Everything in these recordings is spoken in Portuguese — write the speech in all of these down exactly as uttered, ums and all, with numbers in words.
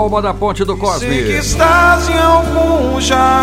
Alma da Ponte do Cosme. Sei que estás em algum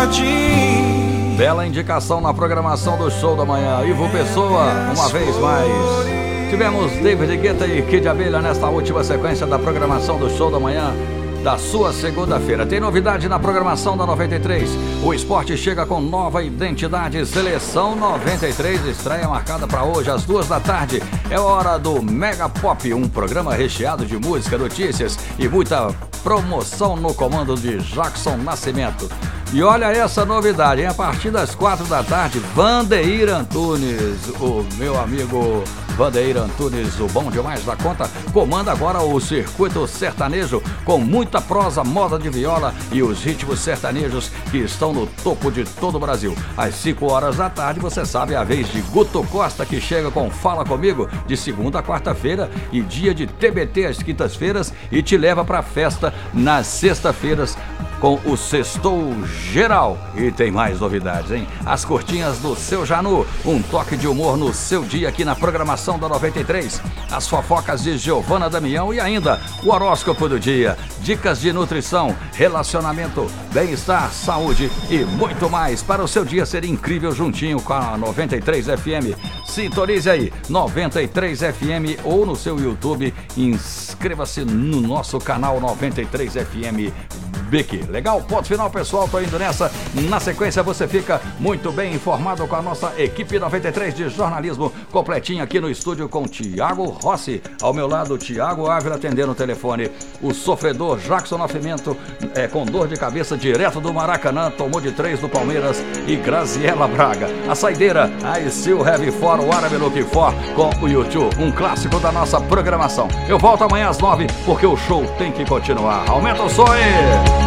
jardim. Bela indicação na programação do Show da Manhã. Ivo Pessoa, uma vez mais. Tivemos David Guetta e Kid Abelha nesta última sequência da programação do Show da Manhã da sua segunda-feira. Tem novidade na programação da noventa e três. O esporte chega com nova identidade. Seleção noventa e três, estreia marcada para hoje às duas da tarde. É hora do Mega Pop, um programa recheado de música, notícias e muita promoção no comando de Jackson Nascimento. E olha essa novidade, hein? A partir das quatro da tarde, Vandeir Antunes, o meu amigo Vandeir Antunes, o bom demais da conta, comanda agora o circuito sertanejo com muita prosa, moda de viola e os ritmos sertanejos que estão no topo de todo o Brasil. Às cinco horas da tarde, você sabe, é a vez de Guto Costa, que chega com Fala Comigo de segunda a quarta-feira e dia de T B T às quintas-feiras e te leva para a festa nas sextas-feiras com o Sextou Geral. E tem mais novidades, hein? As curtinhas do Seu Janu, um toque de humor no seu dia aqui na programação da noventa e três. As fofocas de Giovana Damião e ainda o horóscopo do dia, dicas de nutrição, relacionamento, bem-estar, saúde e muito mais para o seu dia ser incrível juntinho com a noventa e três F M. Sintonize aí, noventa e três F M ou no seu YouTube. Inscreva-se no nosso canal noventa e três F M Bic. Legal? Ponto final, pessoal. Tô indo nessa. Na sequência, você fica muito bem informado com a nossa equipe noventa e três de jornalismo completinha aqui no estúdio com Tiago Rossi. Ao meu lado, Tiago Ávila atendendo o telefone. O sofredor Jackson Nascimento é, com dor de cabeça direto do Maracanã. Tomou de três do Palmeiras e Graziela Braga. A saideira, I Still Have For, o árabe Look For com o YouTube. Um clássico da nossa programação. Eu volto amanhã às nove porque o show tem que continuar. Aumenta o som aí!